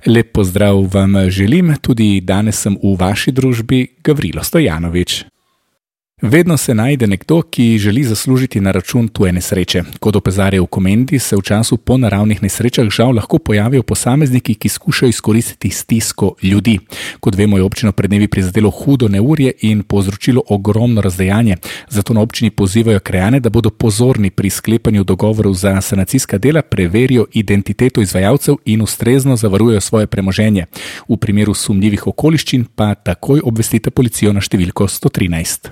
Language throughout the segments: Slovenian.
Lep pozdrav vam želim, tudi danes sem v vaši družbi Gavrilo Stojanovič. Vedno se najde nekdo, ki želi zaslužiti na račun tuje nesreče. Kot opozarja v Komendi, se v času po naravnih nesrečah žal lahko pojavijo posamezniki, ki skušajo izkoristiti stisko ljudi. Kot vemo, je občino pred dnevi prizadelo hudo neurje in povzročilo ogromno razdejanje. Zato na občini pozivajo krajane, da bodo pozorni pri sklepanju dogovorov za sanacijska dela, preverijo identiteto izvajalcev in ustrezno zavarujejo svoje premoženje. V primeru sumljivih okoliščin pa takoj obvestite policijo na številko 113.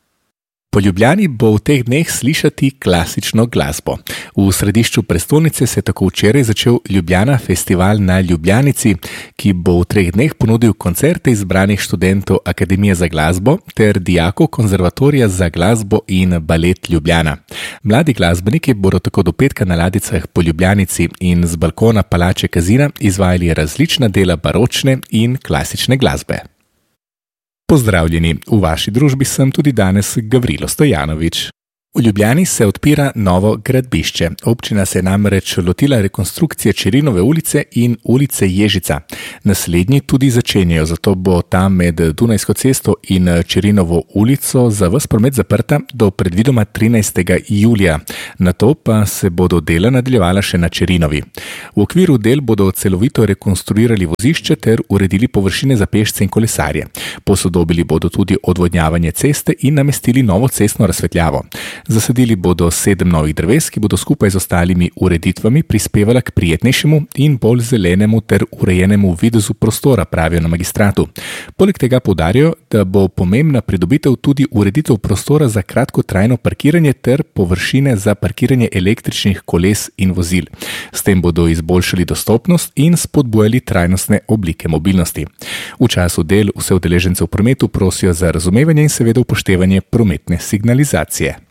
Po Ljubljani bo v teh dneh slišati klasično glasbo. V središču prestolnice se je tako včeraj začel Ljubljana festival na Ljubljanici, ki bo v 3 dneh ponudil koncerte izbranih študentov Akademije za glasbo ter dijakov Konzervatorija za glasbo in balet Ljubljana. Mladi glasbeniki bodo tako do petka na ladjicah po Ljubljanici in z balkona palače Kazina izvajali različna dela baročne in klasične glasbe. Pozdravljeni, v vaši družbi sem tudi danes Gavrilo Stojanovič. V Ljubljani se odpira novo gradbišče. Občina se je namreč lotila rekonstrukcije Čerinove ulice in ulice Ježica. Naslednji tudi začenjajo, zato bo tam med Dunajsko cesto in Čerinovo ulico za ves promet zaprta do predvidoma 13. julija. Nato pa se bodo dela nadaljevala še na Čerinovi. V okviru del bodo celovito rekonstruirali vozišče ter uredili površine za pešce in kolesarje. Posodobili bodo tudi odvodnjavanje ceste in namestili novo cestno razsvetljavo. Zasadili bodo 7 novih dreves, ki bodo skupaj z ostalimi ureditvami prispevala k prijetnejšemu in bolj zelenemu ter urejenemu videzu prostora, pravijo na magistratu. Poleg tega poudarjajo, da bo pomembna pridobitev tudi ureditev prostora za kratkotrajno parkiranje ter površine za parkiranje električnih koles in vozil. S tem bodo izboljšali dostopnost in spodbujali trajnostne oblike mobilnosti. V času del vse udeležence v prometu prosijo za razumevanje in seveda upoštevanje prometne signalizacije.